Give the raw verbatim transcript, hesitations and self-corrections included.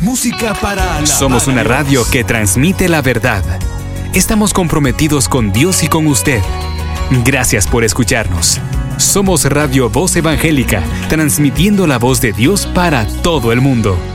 Música para alabar Somos una a Dios. radio que transmite la verdad. Estamos comprometidos con Dios y con usted. Gracias por escucharnos. Somos Radio Voz Evangélica, transmitiendo la voz de Dios para todo el mundo.